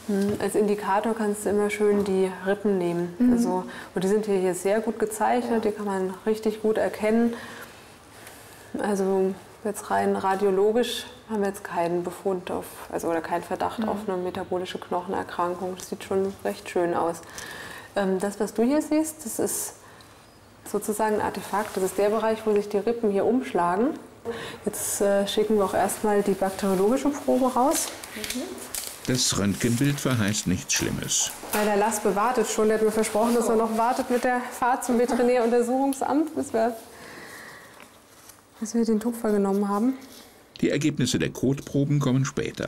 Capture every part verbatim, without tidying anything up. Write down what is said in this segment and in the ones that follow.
Als Indikator kannst du immer schön die Rippen nehmen. Mhm. Also, und die sind hier, hier sehr gut gezeichnet, die kann man richtig gut erkennen. Also jetzt rein radiologisch haben wir jetzt keinen Befund auf, also oder keinen Verdacht mhm. auf eine metabolische Knochenerkrankung. Das sieht schon recht schön aus. Ähm, das, was du hier siehst, das ist sozusagen ein Artefakt. Das ist der Bereich, wo sich die Rippen hier umschlagen. Jetzt äh, schicken wir auch erstmal die bakteriologische Probe raus. Mhm. Das Röntgenbild verheißt nichts Schlimmes. Ja, der Laspe wartet schon. Der hat mir versprochen, dass er noch wartet mit der Fahrt zum Veterinäruntersuchungsamt, bis wir, bis wir den Tupfer genommen haben. Die Ergebnisse der Kotproben kommen später.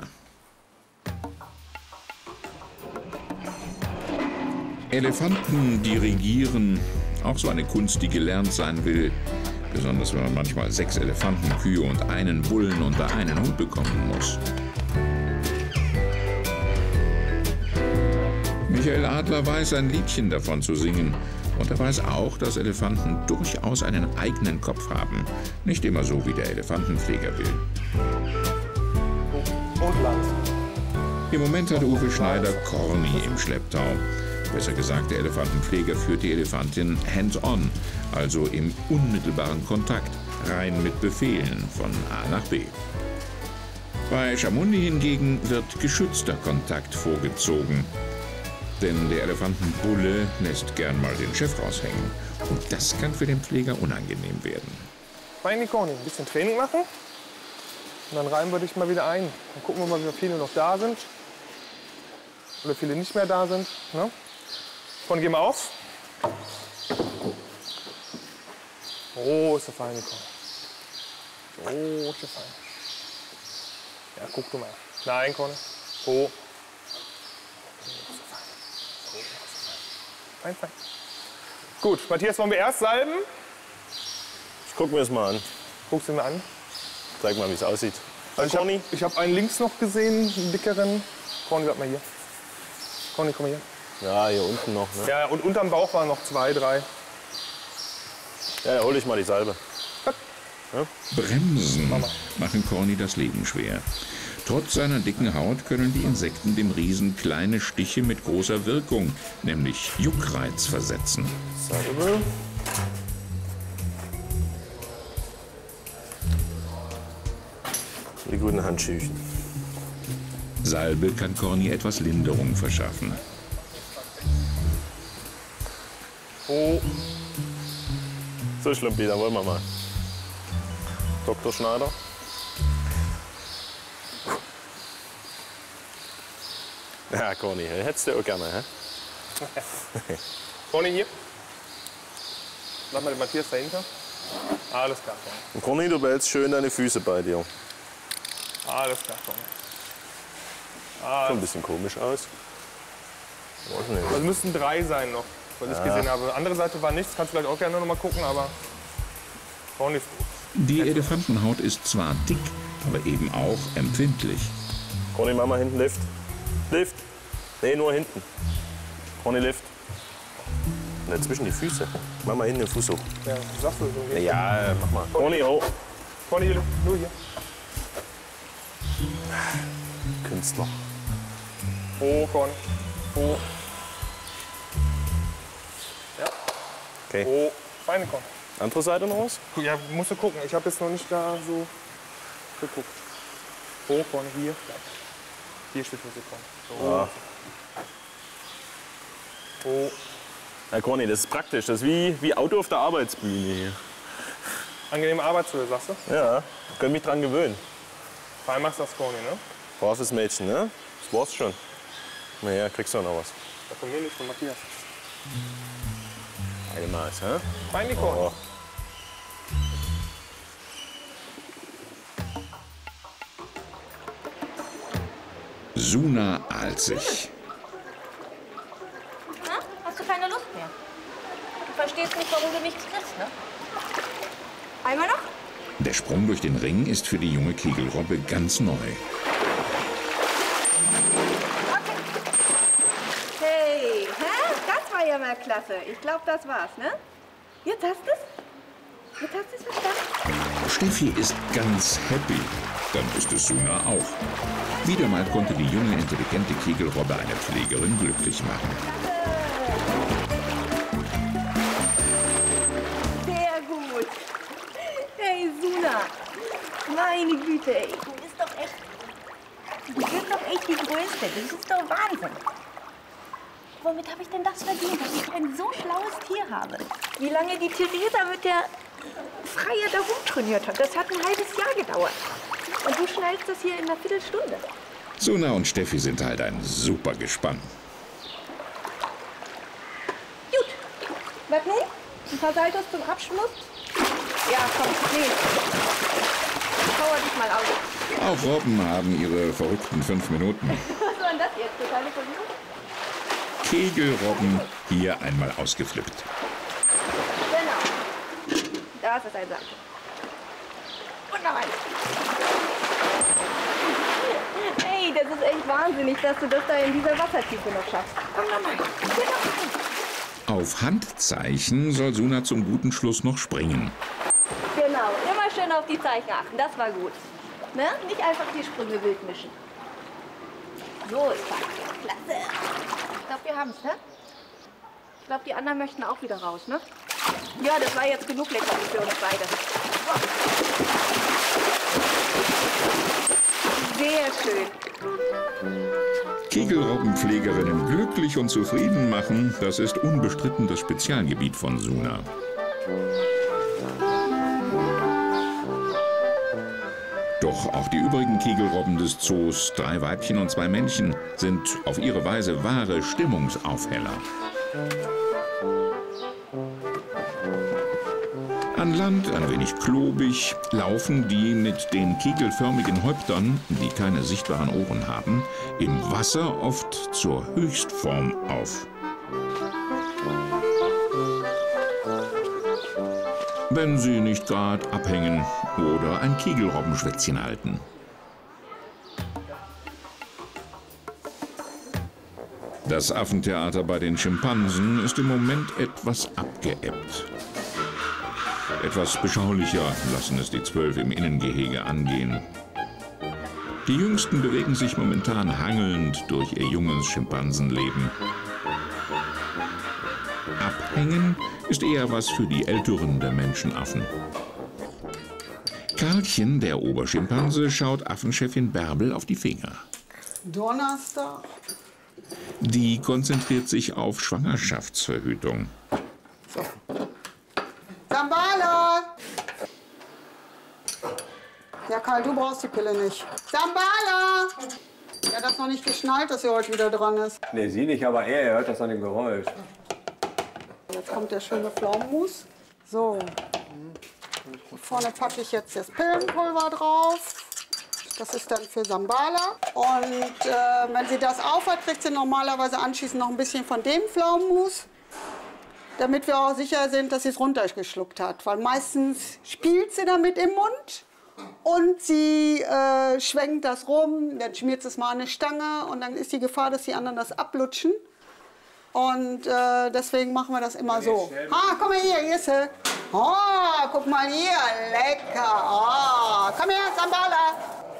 Elefanten dirigieren, auch so eine Kunst, die gelernt sein will. Besonders wenn man manchmal sechs Elefanten, Kühe und einen Bullen unter einen Hut bekommen muss. Michael Adler weiß, ein Liedchen davon zu singen. Und er weiß auch, dass Elefanten durchaus einen eigenen Kopf haben. Nicht immer so, wie der Elefantenpfleger will. Und Land. Im Moment hat Uwe Schneider Corny im Schlepptau. Besser gesagt, der Elefantenpfleger führt die Elefantin hands-on, also im unmittelbaren Kontakt, rein mit Befehlen von A nach B. Bei Chamundi hingegen wird geschützter Kontakt vorgezogen. Denn der Elefantenbulle lässt gern mal den Chef raushängen. Und das kann für den Pfleger unangenehm werden. Fein, Corny, ein bisschen Training machen. Und dann reihen wir dich mal wieder ein. Dann gucken wir mal, wie viele noch da sind. Oder viele nicht mehr da sind. Ne? Corny, geh mal auf. Oh, ist der feine Corny. Oh, ist der fein. Ja, guck du mal. Nein, Corny. Oh. Fein, fein. Gut, Matthias, wollen wir erst salben? Ich guck mir das mal an. Guck's dir mal an. Zeig mal, wie es aussieht. Also Corny? Ich habe hab einen links noch gesehen, einen dickeren. Corny, sag mal hier. Corny, komm mal hier. Ja, hier unten noch. Ne? Ja, und unterm Bauch waren noch zwei, drei. Ja, da hol ich mal die Salbe. Ja? Bremsen machen Corny das Leben schwer. Trotz seiner dicken Haut können die Insekten dem Riesen kleine Stiche mit großer Wirkung, nämlich Juckreiz, versetzen. Salbe. Die guten Handschüchen. Salbe kann Corny etwas Linderung verschaffen. Oh. So, Schlumpi, dann wollen wir mal. Doktor Schneider. Ja, Corny, hättest du auch gerne, hä? Corny, hier. Mach mal den Matthias dahinter. Alles klar, Corny. Und Corny, du behältst schön deine Füße bei dir. Alles klar, Corny. Sieht ein bisschen komisch aus. Also müssten drei sein noch, was ja. ich gesehen habe. Andere Seite war nichts, kannst du vielleicht auch gerne noch mal gucken, aber Corny ist gut. Die Elefantenhaut ist zwar dick, aber eben auch empfindlich. Corny, mach mal hinten Lift. Lift. Nee, nur hinten. Corny, Lift. Und dazwischen die Füße. Mach mal hinten den Fuß hoch. Ja, sagst du so. Ja, mach mal. Corny, hoch. Corny, hier, nur hier. Künstler. Hoch, Corny. Hoch. Ja. Okay. Hoch. Feine Corny. Andere Seite noch was? Ja, musst du gucken. Ich habe jetzt noch nicht da so geguckt. Hoch, Corny, hier. Hier steht für Corny. So. Ja. Oh. Ja, Corny, das ist praktisch. Das ist wie, wie Auto auf der Arbeitsbühne hier. Angenehme Arbeitshöhe, sagst du? Ja, ich kann mich dran gewöhnen. Fein machst du das, Corny, ne? Braves Mädchen, ne? Das war's schon. Na ja, kriegst du noch was. Das von mir nicht, von Matthias. Eine Maß, hä? Fein, die Corny. Oh. Suna Alzig. Na, hast du keine Lust mehr? Du verstehst nicht, warum du nichts kriegst, ne? Einmal noch? Der Sprung durch den Ring ist für die junge Kegelrobbe ganz neu. Okay. Hey, hä? Das war ja mal klasse. Ich glaube, das war's, ne? Jetzt hast du's? Jetzt hast du's verstanden? Steffi ist ganz happy. dann ist es Suna auch. Wieder mal konnte die junge, intelligente Kegelrobbe eine Pflegerin glücklich machen. Sehr gut. Hey, Suna. Meine Güte, ey. Du bist doch echt... Du bist doch echt die Größte. Das ist doch Wahnsinn. Womit habe ich denn das verdient, dass ich ein so schlaues Tier habe? Wie lange die Theresa mit der Freie da rumtrainiert hat, das hat ein halbes Jahr gedauert. Und du schnallst das hier in einer Viertelstunde. Suna und Steffi sind halt ein super Gespann. Gut. Was nun? Ein paar Saltos zum Abschluss? Ja, komm, nee. Power dich mal aus. Auch Robben haben ihre verrückten fünf Minuten. Was war denn das jetzt? Totale Verwirrung? Kegelrobben hier einmal ausgeflippt. Genau. Da ist ein Salto. Und noch eins. Hey, das ist echt wahnsinnig, dass du das da in dieser Wassertiefe noch schaffst. Komm noch mal. Hier noch rein. Auf Handzeichen soll Suna zum guten Schluss noch springen. Genau, immer schön auf die Zeichen achten, das war gut. Ne? Nicht einfach die Sprünge wild mischen. So ist das. Klasse. Ich glaube, wir haben es, ne? Ich glaube, die anderen möchten auch wieder raus, ne? Ja, das war jetzt genug Leckerli für uns beide. So. Sehr schön. Kegelrobbenpflegerinnen glücklich und zufrieden machen, das ist unbestritten das Spezialgebiet von Suna. Doch auch die übrigen Kegelrobben des Zoos, drei Weibchen und zwei Männchen, sind auf ihre Weise wahre Stimmungsaufheller. An Land ein wenig klobig laufen die mit den kegelförmigen Häuptern, die keine sichtbaren Ohren haben, im Wasser oft zur Höchstform auf. Wenn sie nicht gerade abhängen oder ein Kegelrobbenschwätzchen halten. Das Affentheater bei den Schimpansen ist im Moment etwas abgeebbt. Etwas beschaulicher lassen es die Zwölf im Innengehege angehen. Die Jüngsten bewegen sich momentan hangelnd durch ihr junges Schimpansenleben. Abhängen ist eher was für die Älteren der Menschenaffen. Karlchen, der Oberschimpanse, schaut Affenchefin Bärbel auf die Finger. Donnerstag. Die konzentriert sich auf Schwangerschaftsverhütung. So. Sambala! Ja, Karl, du brauchst die Pille nicht. Sambala! Er hat das noch nicht geschnallt, dass sie heute wieder dran ist. Nee, sie nicht, aber er, er hört das an dem Geräusch. Jetzt kommt der schöne Pflaumenmus. So. Vorne packe ich jetzt das Pillenpulver drauf. Das ist dann für Sambala. Und äh, wenn sie das aufhat, kriegt sie normalerweise anschließend noch ein bisschen von dem Pflaumenmus, damit wir auch sicher sind, dass sie es runtergeschluckt hat. Weil meistens spielt sie damit im Mund und sie äh, schwenkt das rum, dann schmiert sie es mal an eine Stange und dann ist die Gefahr, dass die anderen das ablutschen. Und äh, deswegen machen wir das immer so. Ah, komm mal hier, hier ist sie. Oh, guck mal hier, lecker. Oh, komm her, Sambala.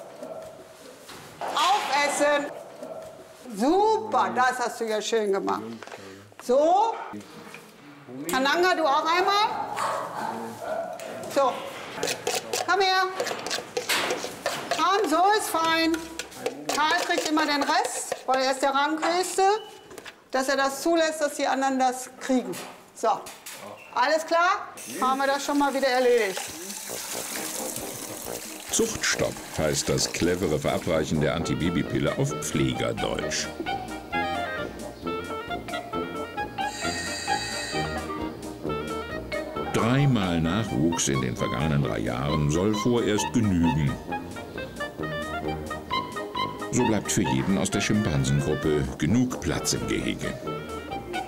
Aufessen. Super, das hast du ja schön gemacht. So. Kananga, du auch einmal? So. Komm her. Komm, so ist fein. Karl kriegt immer den Rest, weil er ist der Ranghöchste, dass er das zulässt, dass die anderen das kriegen. So. Alles klar? Haben wir das schon mal wieder erledigt. Zuchtstopp heißt das clevere Verabreichen der Antibabypille auf Pflegerdeutsch. Dreimal Nachwuchs in den vergangenen drei Jahren soll vorerst genügen. So bleibt für jeden aus der Schimpansengruppe genug Platz im Gehege.